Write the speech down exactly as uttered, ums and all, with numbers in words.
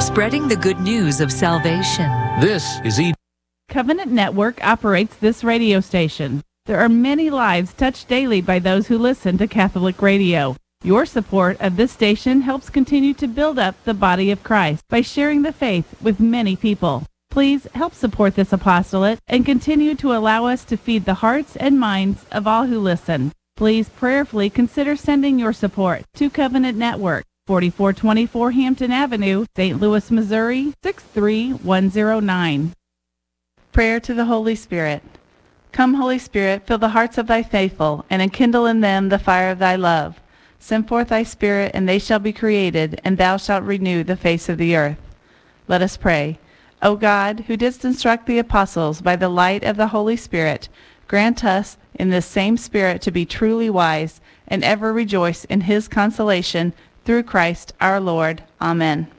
spreading the good news of salvation. This is E. Covenant Network operates this radio station. There are many lives touched daily by those who listen to Catholic radio. Your support of this station helps continue to build up the body of Christ by sharing the faith with many people. Please help support this apostolate and continue to allow us to feed the hearts and minds of all who listen. Please prayerfully consider sending your support to Covenant Network, forty-four twenty-four Hampton Avenue, Saint Louis, Missouri, six three one zero nine. Prayer to the Holy Spirit. Come, Holy Spirit, fill the hearts of thy faithful, and enkindle in them the fire of thy love. Send forth thy Spirit, and they shall be created, and thou shalt renew the face of the earth. Let us pray. O God, who didst instruct the apostles by the light of the Holy Spirit, grant us in this same Spirit to be truly wise, and ever rejoice in his consolation, through Christ our Lord. Amen.